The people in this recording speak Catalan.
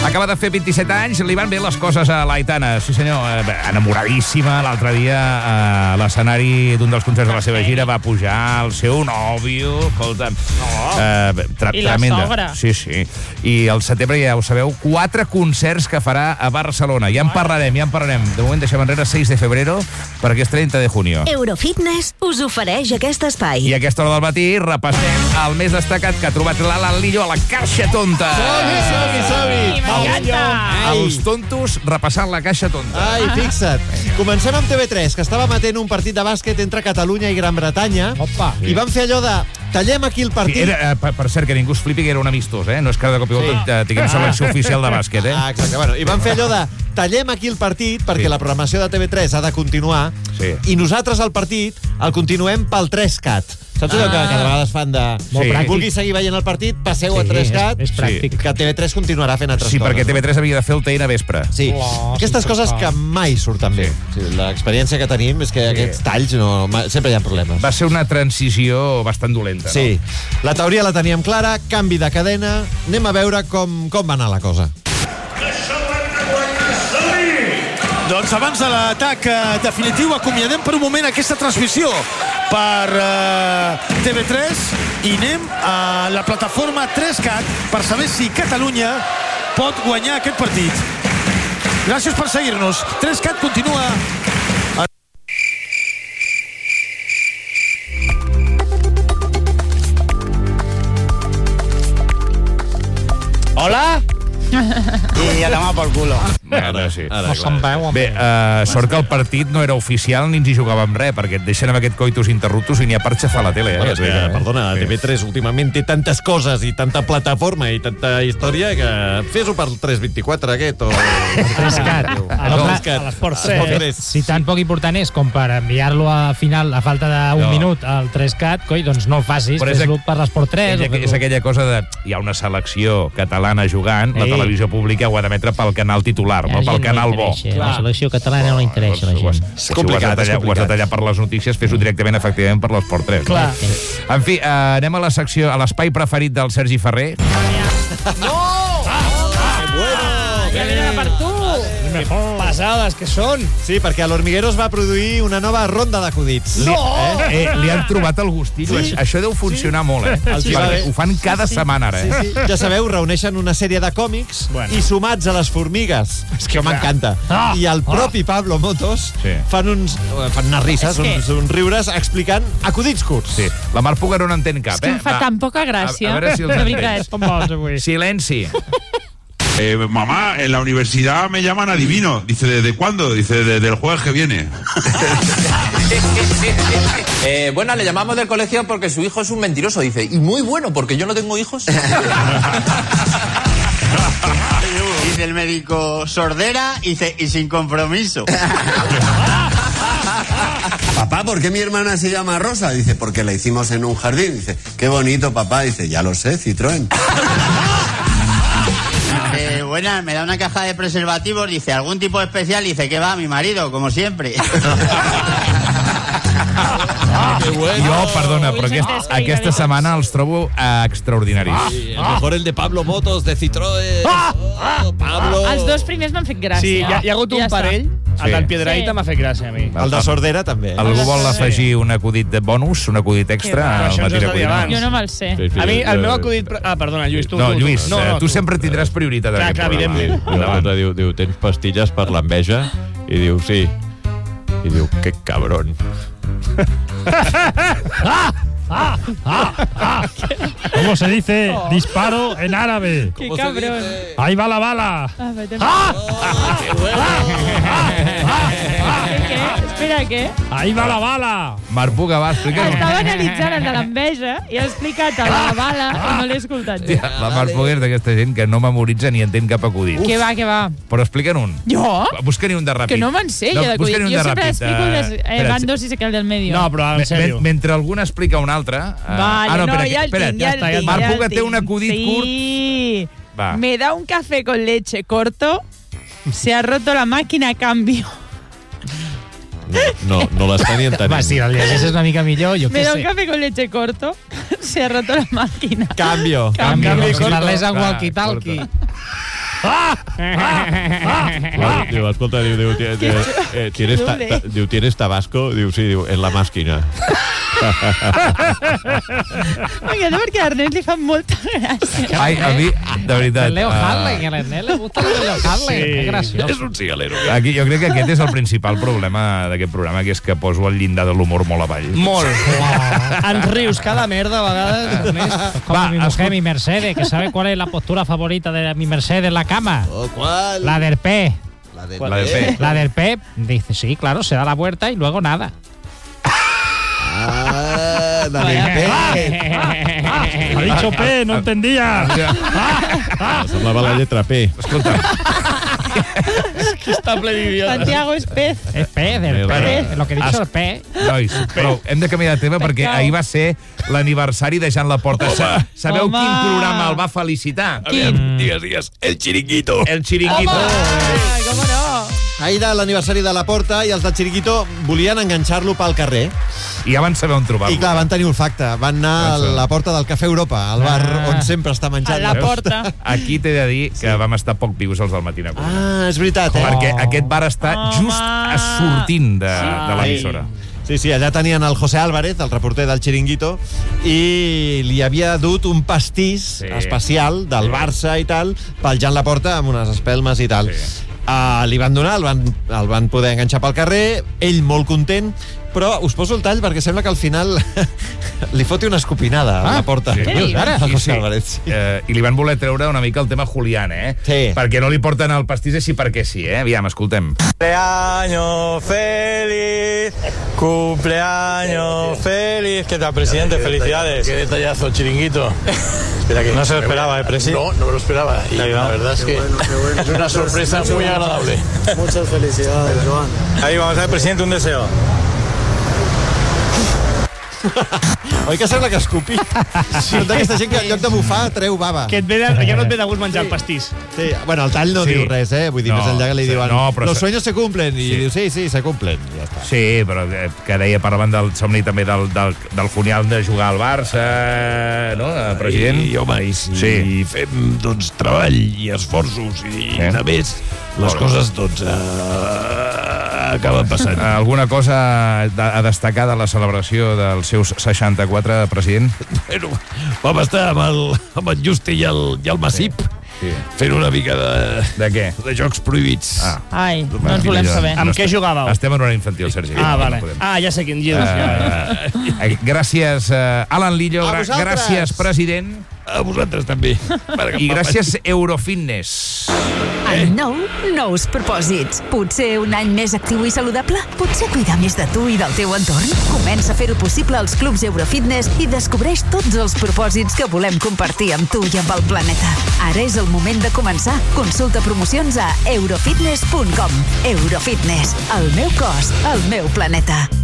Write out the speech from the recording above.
Acaba de fer 27 anys, li van bé les coses a l'Aitana. Sí, senyor, enamoradíssima. L'altre dia a l'escenari d'un dels concerts de la seva gira va pujar el seu nòvio. Escolta, I la sogra. Sí. I al setembre, ja ho sabeu, 4 concerts que farà a Barcelona. Ja en parlarem. De moment deixem enrere 6 de febrero perquè és 30 de junio. Eurofitness us ofereix aquest espai. I a aquesta hora del matí repassem el més destacat que ha trobat l'Alan Lillo a la Caixa Tonta. Som-hi! M'encanta! Els tontos repassant la Caixa Tonta. Ai, fixa't. Comencem amb TV3, que estava emetent un partit de bàsquet entre Catalunya i Gran Bretanya. Opa. I van fer allò de... Tallem aquí el partit. Era, per cert, que ningú es flipi que era un amistós, No és que de cop i volta tinguem selecció oficial de bàsquet, Exacte. Bueno, i van fer allò de tallem aquí el partit perquè la programació de TV3 ha de continuar i nosaltres el partit el continuem pel 3CAT. Saps allò que de vegades fan de... Si vulguis seguir veient el partit, passeu a 3CAT. És pràctic. Que TV3 continuarà fent altres coses. Sí, perquè TV3 havia de fer el TN a vespre. Sí, aquestes coses que mai surten bé. L'experiència que tenim és que aquests talls sempre hi ha problemes. Va ser una transició bastant dolenta, Sí, la teoria la teníem clara, canvi de cadena, anem a veure com va anar la cosa. Doncs abans de l'atac definitiu acomiadem per un moment aquesta transmissió per TV3 i anem a la plataforma 3CAT per saber si Catalunya pot guanyar aquest partit. Gràcies per seguir-nos. 3CAT continua. Hola? I a tomar por culo. Ara sí. No se'n veu. Bé, sort que el partit no era oficial ni ens hi jugàvem res, perquè et deixen amb aquest coitus interruptus i n'hi ha per xafar la tele. Bueno, és que, perdona, TV3 últimament té tantes coses i tanta plataforma i tanta història que fes-ho per 324 aquest o... 3CAT. A l'Esport 3. Si tan poc important és com per enviar-lo a final a falta d'un minut al 3CAT, coi, doncs no ho facis, fes-lo per l'Esport 3. És aquella cosa de... Hi ha una selecció catalana jugant, la televisió pública ho ha d'emetre pel canal titular, no pel canal bo. La selecció catalana no interessa a la gent. És complicat, ho has de tallar per les notícies, fes-ho directament, efectivament, per l'Esport 3. Clar. En fi, anem a la secció, a l'espai preferit del Sergi Ferrer. Que venen per tu! Que pesades que són. Sí, perquè a l'Hormiguero es va produir una nova ronda d'acudits. Li han trobat el gustillo. Sí. Això deu funcionar molt, Ho fan cada setmana, ara, Sí. Ja sabeu, reuneixen una sèrie de còmics i sumats a les formigues, que m'encanta. I el propi Pablo Motos fan unes risses, uns riures, explicant acudits curts. Sí. La Mar Pugaró no entén cap, És que em fa tan poca gràcia. A veure si els de entens. veritat. Silenci. Mamá, en la universidad me llaman adivino. Dice, ¿desde cuándo? Dice, desde el jueves que viene. Bueno, le llamamos del colegio porque su hijo es un mentiroso. Dice, y muy bueno, porque yo no tengo hijos. Dice el médico, sordera, dice, y sin compromiso. Papá, ¿por qué mi hermana se llama Rosa? Dice, porque la hicimos en un jardín. Dice, qué bonito, papá. Dice, ya lo sé, Citroën. Buenas, me da una caja de preservativos, dice, ¿algún tipo especial? Dice, ¿qué va? Mi marido, como siempre. Jo, perdona, però aquesta setmana els trobo extraordinaris. El mejor el de Pablo Motos, de Citroën. Pablo. Els dos primers m'han fet gràcia. Sí, hi ha hagut un parell. El del Piedrahita m'ha fet gràcia a mi. El de Sordera també. Algú vol afegir un acudit de bonus, un acudit extra? Jo no me'l sé. A mi, el meu acudit... Ah, perdona, Lluís, tu. No, Lluís, tu sempre tindràs prioritat en aquest programa. Evidentment. Diu, tens pastilles per l'enveja? I diu, sí. I diu, que cabrón. ¿Cómo se dice disparo en árabe? ¡Qué cabrón! ¡Ahí va la bala! Espera, què? ¡Ahí va la bala! Marc Puga, va, explica-ho. Estava analitzant el de l'enveja i ha explicat el de la bala i no l'he escoltat. La Marc Puga és d'aquesta gent que no memoritza ni entén cap acudit. Què va, què va? Però explica'n un. Jo? Busca-n'hi un de ràpid. Que no me'n sé, jo d'acudit. Jo sempre explico el de bandos i sé que el del medio. No, però en sèrio. Mentre algú n'explica un altre... Vale, no, ja el tinc, ja el tinc. Marc Puga té un acudit curt. Sí. Me da un café con leche corto, se ha roto la máquina a cambio. No l'està ni entenent. Va, si el llegeixes una mica millor, jo què sé. Me da un café con leche corto, se ha roto la máquina. Cambio. Si parlés en walkie-talkie. Diu, escolta, diu, ¿tienes tabasco? Diu, sí, diu, en la màquina. M'encanta perquè a Ernest li fa molta gràcia. Ai, a mi, de veritat... El Leo Harley, a l'Ernest le gusta el Leo Harley. Que graciós. És un cigalero. Aquí, jo crec que aquest és el principal problema d'aquest programa, que és que poso el llindar de l'humor molt avall. Molt. Ens rius cada merda a vegades. Como mi mujer, mi Mercedes, que sabe cuál es la postura favorita de mi Mercedes en la cama. ¿Cuál? La del P. La del P. Dice, sí, claro, se da la vuelta y luego nada. La del P. Ha dicho P, no entendía. Semblava la lletra P. Escolta. És que està ple d'idiota. Santiago és pez. Es P, del P. Lo que he dicho, el P. Nois, però hem de canviar de tema perquè ahir va ser l'aniversari de Jean Laporta. Sabeu quin programa el va felicitar? Quin? Digues, el Chiringuito. El Chiringuito. Ai, com no? Ahir era l'aniversari de Laporta i els del Chiringuito volien enganxar-lo pel carrer. I ja van saber on trobar-lo. I clar, van tenir olfacte. Van anar a la porta del Cafè Europa, al bar on sempre està menjant. A la porta. Aquí t'he de dir que vam estar poc vius els del Matina. És veritat, Perquè aquest bar està just sortint de l'emissora. Sí, allà tenien el José Álvarez, el reporter del Chiringuito, i li havia dut un pastís especial del Barça i tal, pel Jean Laporta, amb unes espelmes i tal. Li van donar, el van poder enganxar pel carrer, ell molt content, però us poso el tall perquè sembla que al final li foti una escopinada a la porta. Sí. I li van voler treure una mica el tema Julián, Sí. Perquè no li porten el pastís així perquè sí, Aviam, escoltem. Cumpleaños feliz, cumpleaños feliz. ¿Qué tal, presidente? Felicidades. Qué detallazo, Chiringuito. No se lo esperaba, presidente. No me lo esperaba. Y la verdad es que es una sorpresa muy agradable. Muchas felicidades, Joan. Ahí vamos a ver, presidente, un deseo. Oi que sembla que ha escopit? Sí. D'aquesta gent que en lloc de bufar treu bava. Ja no et ve de gust menjar el pastís. Sí. Bueno, el tall no diu res, Vull dir, més enllà que li diuen los sueños se cumplen, i diu sí, se cumplen. Ja està. Sí, però que deia, parlaven del somni també del Julián de jugar al Barça, no, president? I, home, i si fem, doncs, treball i esforços i a més, les coses, doncs, acaben passant. Alguna cosa a destacar de la celebració dels seus 64, president? Bueno, vam estar amb el Justi i el Massip fent una mica de què? De jocs prohibits. Ai, no ens volem saber. Amb què jugàveu? Estem en hora infantil, Sergi. Vale. Ja sé quin llibre. Gràcies, Alan Lillo. Gràcies, president. A vosaltres també. I gràcies, Eurofitness. Any nou, nous propòsits. Potser un any més actiu i saludable? Potser cuidar més de tu i del teu entorn? Comença a fer-ho possible als clubs Eurofitness i descobreix tots els propòsits que volem compartir amb tu i amb el planeta. Ara és el moment de començar. Consulta promocions a eurofitness.com. Eurofitness. El meu cos, el meu planeta.